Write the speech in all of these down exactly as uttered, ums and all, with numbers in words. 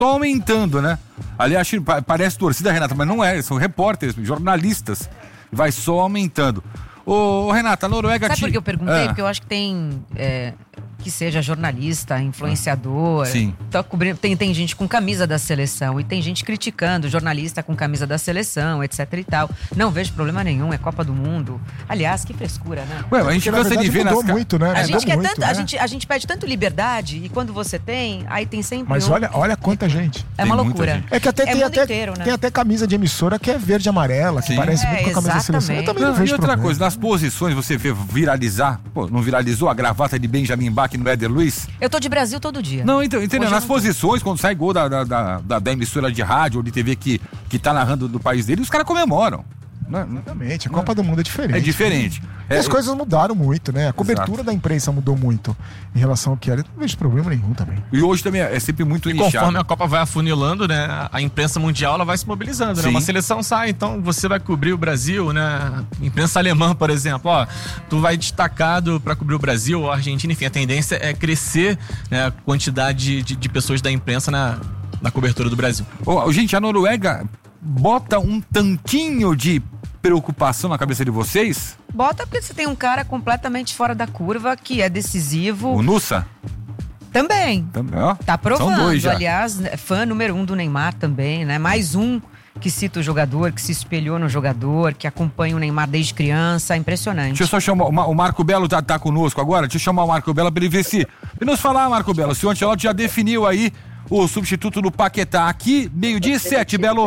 só aumentando, né? Aliás, parece torcida, Renata, mas não é, são repórteres, jornalistas. Vai só aumentando. Ô, Renata, a Noruega... Sabe te... por que eu perguntei? É. Porque eu acho que tem... É, que seja jornalista, influenciador. Sim. Tá cobrindo, tem, tem gente com camisa da seleção e tem gente criticando jornalista com camisa da seleção, etc e tal. Não vejo problema nenhum, é Copa do Mundo. Aliás, que frescura, né? Ué, a gente Porque, cansa de ver mudou nas... muito, né? A gente, Mudou quer muito, tanto, né? a, gente, a gente pede tanto liberdade e quando você tem, aí tem sempre Mas um... olha, olha quanta gente. É uma Tem muita loucura. gente. É que até, É tem, mundo até, inteiro, né? tem até camisa de emissora que é verde e amarela, que Sim. parece É, muito com a camisa da seleção. Eu exatamente. também não, Não, vejo e outra problema. coisa, nas posições você vê viralizar, pô, não viralizou a gravata de Benjamin Bach no Éder Luiz? Eu tô de Brasil todo dia. Não, então, entendeu? Hoje eu Nas não tô. posições, quando sai gol da, da, da, da, da emissora de rádio ou de T V que, que tá narrando do país dele, os caras comemoram. Não, não- Exatamente, a Copa do Mundo é diferente. é diferente. E É, as coisas mudaram muito, né? A cobertura Exato. da imprensa mudou muito em relação ao que era. Eu não vejo problema nenhum também. E hoje também é sempre muito E nichado. conforme a Copa vai afunilando, né, a imprensa mundial ela vai se mobilizando, né? Sim. Uma seleção sai, então você vai cobrir o Brasil, né? Imprensa alemã, por exemplo, ó, tu vai destacado para cobrir o Brasil, a Argentina, enfim, a tendência é crescer, né, a quantidade de, de pessoas da imprensa na, na cobertura do Brasil. Ô, gente, a Noruega bota um tanquinho de preocupação na cabeça de vocês? Bota porque você tem um cara completamente fora da curva, que é decisivo O Nussa? também. Também, ó. Tá provando. São dois já. Aliás, é fã número um do Neymar também, né? Mais um que cita o jogador, que se espelhou no jogador, que acompanha o Neymar desde criança. Impressionante. Deixa eu só chamar, o Ma- o Marco Belo tá, tá conosco agora, deixa eu chamar o Marco Belo pra ele ver se... E nos falar, Marco Belo, se o Ancelotti já definiu aí o substituto do Paquetá aqui, meio-dia e sete, Belo.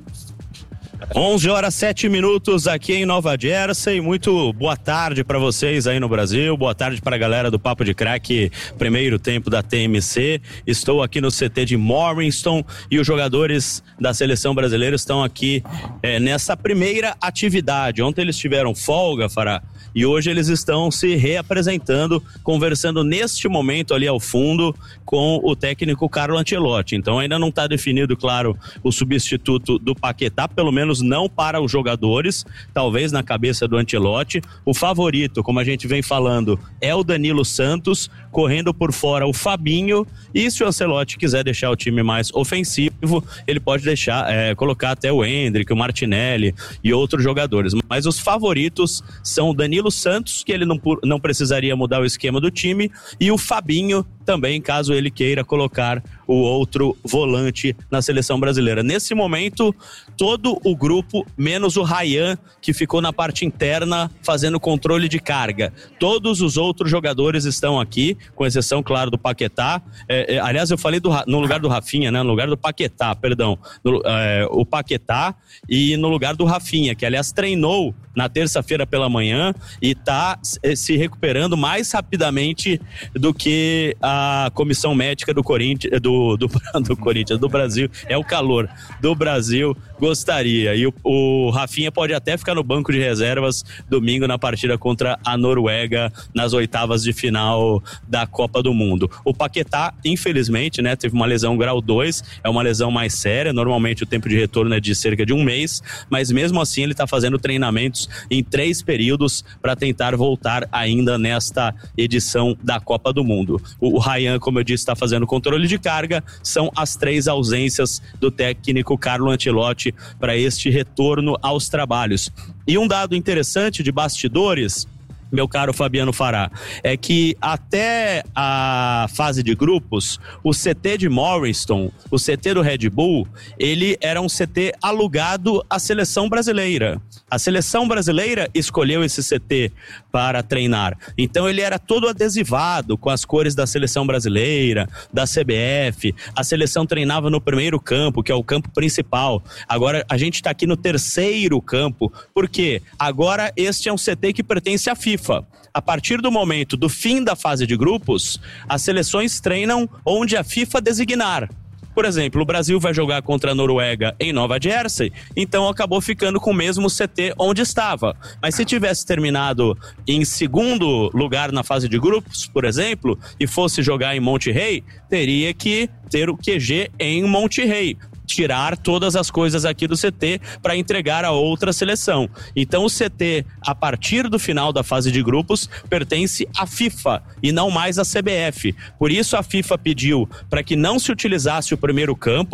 onze horas sete minutos aqui em Nova Jersey. Muito boa tarde para vocês aí no Brasil. Boa tarde para a galera do Papo de Crack, primeiro tempo da T M C. Estou aqui no C T de Morriston e os jogadores da seleção brasileira estão aqui é, nessa primeira atividade. Ontem eles tiveram folga, Fará, e hoje eles estão se reapresentando, conversando neste momento ali ao fundo com o técnico Carlo Ancelotti. Então ainda não está definido, claro, o substituto do Paquetá, pelo menos não para os jogadores, talvez na cabeça do Ancelotti. O favorito, como a gente vem falando, é o Danilo Santos, correndo por fora o Fabinho, e se o Ancelotti quiser deixar o time mais ofensivo, ele pode deixar, é, colocar até o Endrick, o Martinelli e outros jogadores. Mas os favoritos são o Danilo Santos, que ele não, não precisaria mudar o esquema do time, e o Fabinho também, caso ele queira colocar o outro volante na seleção brasileira. Nesse momento, todo o grupo, menos o Ryan, que ficou na parte interna fazendo controle de carga. Todos os outros jogadores estão aqui, com exceção, claro, do Paquetá. É, é, aliás, eu falei do, no lugar do Rafinha, né? No lugar do Paquetá, perdão. No, é, o Paquetá e no lugar do Rafinha, que, aliás, treinou na terça-feira pela manhã e está se recuperando mais rapidamente do que a comissão médica do Corinthians, do, do, do Corinthians, do Brasil, é o calor do Brasil, gostaria. E o, o Rafinha pode até ficar no banco de reservas domingo na partida contra a Noruega nas oitavas de final da Copa do Mundo. O Paquetá, infelizmente, né, teve uma lesão grau dois, é uma lesão mais séria, normalmente o tempo de retorno é de cerca de um mês, mas mesmo assim ele está fazendo treinamentos em três períodos para tentar voltar ainda nesta edição da Copa do Mundo. O, o Ryan, como eu disse, está fazendo controle de carga. São as três ausências do técnico Carlo Ancelotti para este retorno aos trabalhos. E um dado interessante de bastidores, meu caro Fabiano Fará, é que até a fase de grupos, o C T de Morriston, o C T do Red Bull, ele era um C T alugado à seleção brasileira. A seleção brasileira escolheu esse C T para treinar. Então ele era todo adesivado com as cores da seleção brasileira, da C B F. A seleção treinava no primeiro campo, que é o campo principal. Agora a gente está aqui no terceiro campo. Por quê? Agora este é um C T que pertence à FIFA. A partir do momento do fim da fase de grupos, as seleções treinam onde a FIFA designar. Por exemplo, o Brasil vai jogar contra a Noruega em Nova Jersey, então acabou ficando com o mesmo C T onde estava. Mas se tivesse terminado em segundo lugar na fase de grupos, por exemplo, e fosse jogar em Monterrey, teria que ter o Q G em Monterrey. tirar todas as coisas aqui do C T para entregar a outra seleção. Então o C T, a partir do final da fase de grupos, pertence à FIFA e não mais à C B F. Por isso a FIFA pediu para que não se utilizasse o primeiro campo.